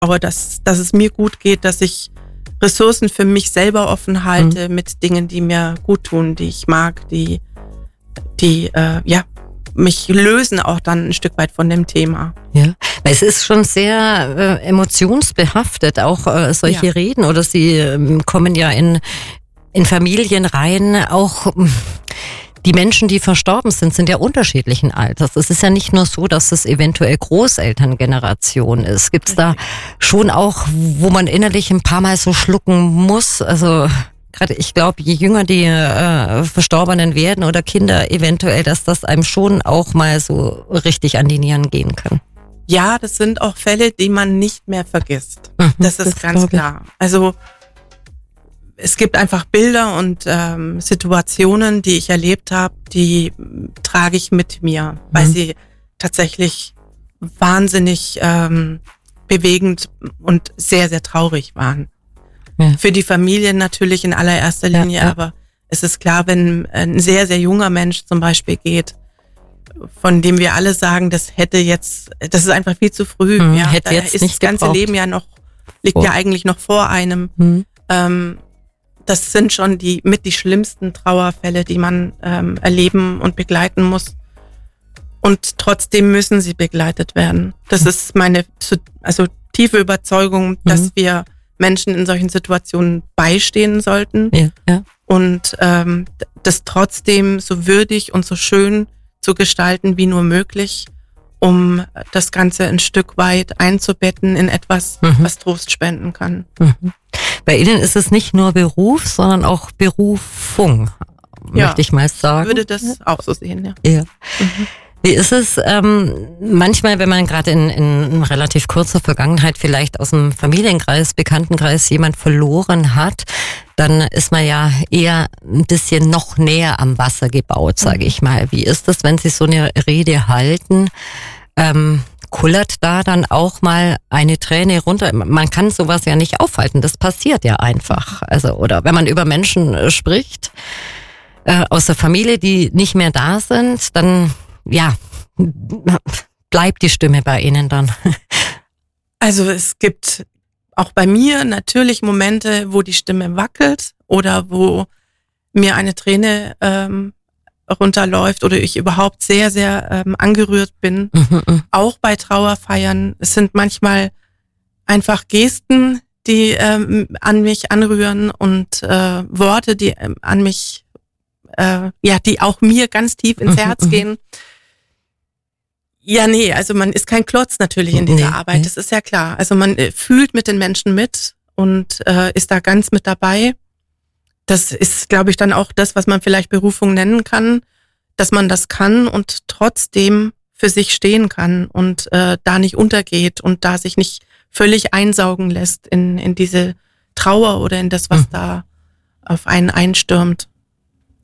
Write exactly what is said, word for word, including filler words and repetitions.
schaue, dass, dass es mir gut geht, dass ich Ressourcen für mich selber offen halte mhm. mit Dingen, die mir gut tun, die ich mag, die, die äh, ja, mich lösen auch dann ein Stück weit von dem Thema. Ja, weil es ist schon sehr äh, emotionsbehaftet, auch äh, solche ja. Reden, oder sie äh, kommen ja in, in Familien rein, auch äh, die Menschen, die verstorben sind, sind ja unterschiedlichen Alters. Es ist ja nicht nur so, dass es eventuell Großelterngeneration ist. Gibt es da schon auch, wo man innerlich ein paar Mal so schlucken muss? Also gerade, ich glaube, je jünger die äh, Verstorbenen werden oder Kinder eventuell, dass das einem schon auch mal so richtig an die Nieren gehen kann. Ja, das sind auch Fälle, die man nicht mehr vergisst. Mhm, das ist das ganz klar. Also es gibt einfach Bilder und ähm, Situationen, die ich erlebt habe, die trage ich mit mir, weil mhm. sie tatsächlich wahnsinnig ähm, bewegend und sehr, sehr traurig waren. Ja. Für die Familie natürlich in allererster Linie, ja, ja. aber es ist klar, wenn ein sehr, sehr junger Mensch zum Beispiel geht, von dem wir alle sagen, das hätte jetzt, das ist einfach viel zu früh. Mhm, ja, hätte da jetzt ist nicht das ganze gebraucht. Leben ja noch, liegt oh. ja eigentlich noch vor einem. Mhm. Ähm, das sind schon die mit die schlimmsten Trauerfälle, die man ähm, erleben und begleiten muss. Und trotzdem müssen sie begleitet werden. Das mhm. ist meine also tiefe Überzeugung, dass mhm. wir Menschen in solchen Situationen beistehen sollten. Ja, ja. Und ähm, das trotzdem so würdig und so schön zu gestalten wie nur möglich, um das Ganze ein Stück weit einzubetten in etwas, mhm. was Trost spenden kann. Mhm. Bei Ihnen ist es nicht nur Beruf, sondern auch Berufung, ja, möchte ich mal sagen. Ich würde das auch so sehen, ja. ja. Mhm. Wie ist es ähm, manchmal, wenn man gerade in, in relativ kurzer Vergangenheit vielleicht aus dem Familienkreis, Bekanntenkreis jemand verloren hat, dann ist man ja eher ein bisschen noch näher am Wasser gebaut, sage ich mal. Wie ist das, wenn Sie so eine Rede halten? Ähm, kullert da dann auch mal eine Träne runter? Man kann sowas ja nicht aufhalten, das passiert ja einfach. Also, oder wenn man über Menschen äh, spricht, äh, aus der Familie, die nicht mehr da sind, dann ja, bleibt die Stimme bei Ihnen dann? Also es gibt auch bei mir natürlich Momente, wo die Stimme wackelt oder wo mir eine Träne ähm, runterläuft oder ich überhaupt sehr, sehr ähm, angerührt bin. Mhm. Auch bei Trauerfeiern. Es sind manchmal einfach Gesten, die ähm, an mich anrühren und äh, Worte, die ähm, an mich, äh, ja, die auch mir ganz tief ins Herz mhm. gehen. Ja, nee, also man ist kein Klotz natürlich in dieser nee, Arbeit, nee. Das ist ja klar. Also man äh, fühlt mit den Menschen mit und äh, ist da ganz mit dabei. Das ist, glaube ich, dann auch das, was man vielleicht Berufung nennen kann, dass man das kann und trotzdem für sich stehen kann und äh, da nicht untergeht und da sich nicht völlig einsaugen lässt in, in diese Trauer oder in das, was mhm. da auf einen einstürmt.